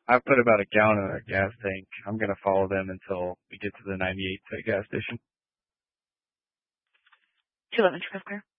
I put about a gallon in a gas tank. I'm gonna follow them until we get to the 98 cent gas station. 211 Chicago Square.